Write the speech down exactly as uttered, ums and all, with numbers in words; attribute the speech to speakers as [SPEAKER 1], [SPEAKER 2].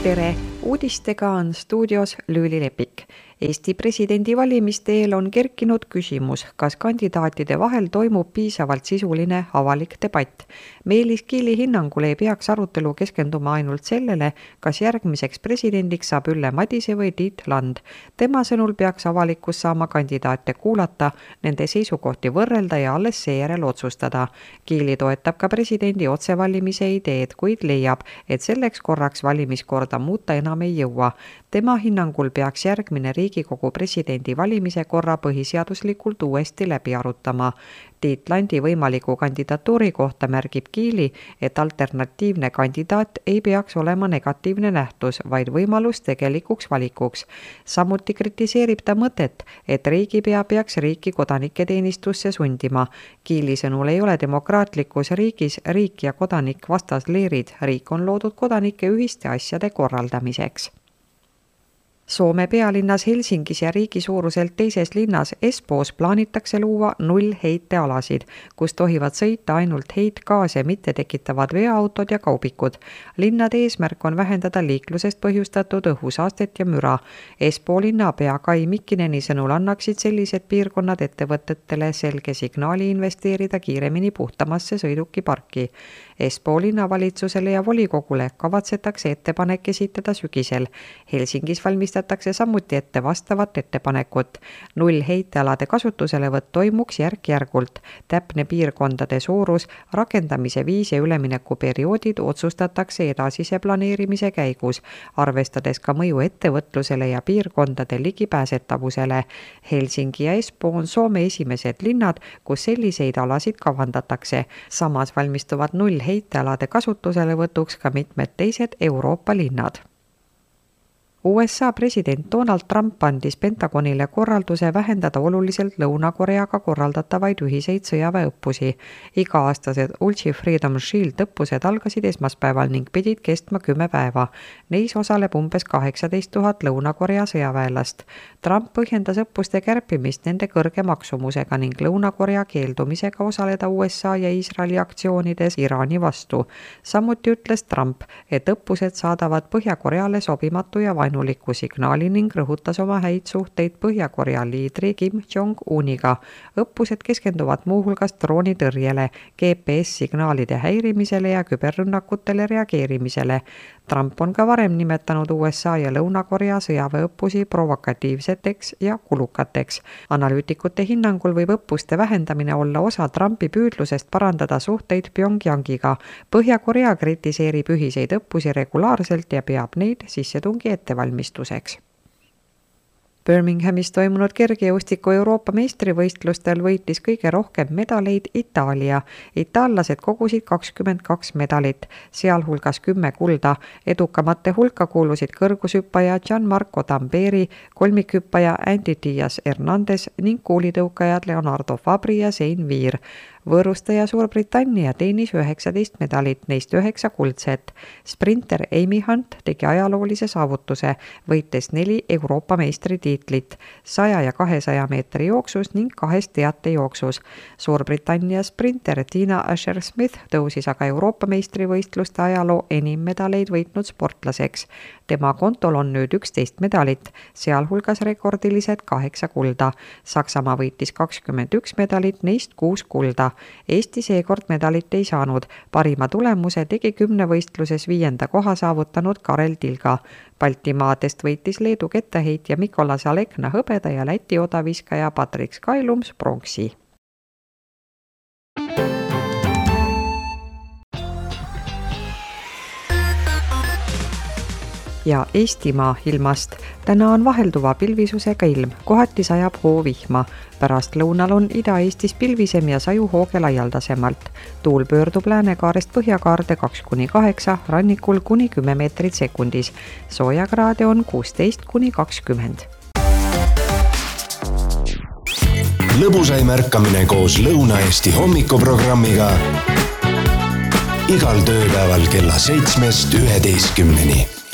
[SPEAKER 1] tere! Uudistega on stuudios Lüüli Lepik. Eesti presidendi valimiste eel on kerkinud küsimus, kas kandidaatide vahel toimub piisavalt sisuline avalik debatt. Meelis Kiili hinnangul ei peaks arutelu keskenduma ainult sellele, kas järgmiseks presidendiks saab Ülle Madise või Tiit Land. Tema sõnul peaks avalikkus saama kandidaate kuulata, nende seisukohti võrrelda ja alles seejärel otsustada. Kiili toetab ka presidendi otsevalimise ideed, kuid leiab, et selleks korraks valimiskorda muuta enam ei jõua. Tema hinnangul peaks järgmine Riigikogu presidendi valimise korra põhiseaduslikult uuesti läbi arutama. Tiit Landi võimaliku kandidatuuri kohta märgib Kiili, et alternatiivne kandidaat ei peaks olema negatiivne nähtus, vaid võimalus tegelikuks valikuks. Samuti kritiseerib ta mõtet, et riigipea peaks riiki kodanike teenistusse sundima. Kiili sõnul ei ole demokraatlikus riigis riik ja kodanik vastasleerid. Riik on loodud kodanike ühiste asjade korraldamiseks. Soome pealinnas Helsingis ja riigi suuruselt teises linnas Espoos plaanitakse luua null heitealasid, kus tohivad sõita ainult heitgaase mitte tekitavad veoautod ja kaubikud. Linnade eesmärk on vähendada liiklusest põhjustatud õhusaastet ja müra. Espoo linnapea Kai Mikkineni sõnul annaksid sellised piirkonnad ettevõtetele selge signaali investeerida kiiremini puhtamasse sõidukiparki. Espoo linnavalitsusele ja volikogule kavatsetakse ettepanek esitada sügisel. Helsingis valmistatakse samuti ette vastavat ettepanekut. Null heitealade kasutuselevõtt toimuks järk-järgult. Täpne piirkondade suurus, rakendamise viis ja üleminekuperioodid otsustatakse edasise planeerimise käigus, arvestades ka mõju ettevõtlusele ja piirkondade ligipääsetavusele. Helsingi ja Espoo on Soome esimesed linnad, kus selliseid alasid kavandatakse. Samas valmistuvad null heitealade kasutusele võtuks ka mitmed teised Euroopa linnad. U S A president Donald Trump andis Pentagonile korralduse vähendada oluliselt Lõuna-Koreaga korraldatavaid ühiseid sõjaväeõppusi. Iga-aastased Ulchi Freedom Shield õppused algasid esmaspäeval ning pidid kestma kümme päeva. Neis osaleb umbes kaheksateist tuhat Lõuna-Korea sõjaväelast. Trump põhjendas õppuste kärpimist nende kõrge maksumusega ning Lõuna-Korea keeldumisega osaleda U S A ja Iisraeli aktsioonides Iraani vastu. Samuti ütles Trump, et õppused saadavad Põhja-Koreale sobimatu ja vaenuliku signaali ning rõhutas oma häid suhteid Põhja-Korea liidri Kim Jong-uniga. Õppused keskenduvad muuhulgas droonitõrjele, G P S-signaalide häirimisele ja küberrünnakutele reageerimisele. Trump on ka varem nimetanud U S A ja Lõuna-Korea sõjaväeõppusi provokatiivseteks ja kulukateks. Analüütikute hinnangul võib õppuste vähendamine olla osa Trumpi püüdlusest parandada suhteid Pyongyangiga. Põhja-Korea kritiseerib ühiseid õppusi regulaarselt ja peab neid sissetungi ettevalmistuseks. Birminghamis toimunud kergejõustiku Euroopa meistrivõistlustel võitis kõige rohkem medaleid Itaalia. Itaallased kogusid kakskümmend kaks medalit, sealhulgas kümme kulda. Edukamate hulka kuulusid kõrgushüppaja Gianmarco Tamberi, kolmikhüppaja Andy Diaz Hernandez ning kuulitõukajad Leonardo Fabri ja Sein Viir. Võõrustaja Suurbritannia teenis üheksateist medalit, neist üheksa kuldset. Sprinter Amy Hunt tegi ajaloolise saavutuse, võites neli Euroopa meistritiitlit, saja ja kahesaja meetri jooksus ning kahes teatejooksus. Suurbritannia sprinter Tina Asher-Smith tõusis aga Euroopa meistrivõistluste ajaloo enim medaleid võitnud sportlaseks. Tema kontol on nüüd üksteist medalit, sealhulgas rekordilised kaheksa kulda. Saksamaa võitis kakskümmend üks medalit, neist kuus kulda. Eesti seekord medalit ei saanud. Parima tulemuse tegi kümnevõistluses viienda koha saavutanud Karel Tilga. Baltimaadest võitis Leedu kettaheitja Mikolas Alekna hõbeda ja Läti odaviskaja Patrik Skailums pronksi. Ja Eestimaa ilmast. Täna on vahelduva pilvisusega ilm, kohati sajab hoovihma. Pärast lõunal on Ida-Eestis pilvisem ja saju hooge laialdasemalt. Tuul pöördub läänekaarest põhjakaarde kaks kuni kaheksa, rannikul kuni kümme meetrit sekundis. Soojakraade on kuusteist kuni kakskümmend.
[SPEAKER 2] Lõbusai märkamine koos Lõuna-Eesti hommikuprogrammiga igal tööpäeval kella seitsmest üheteistkümneni.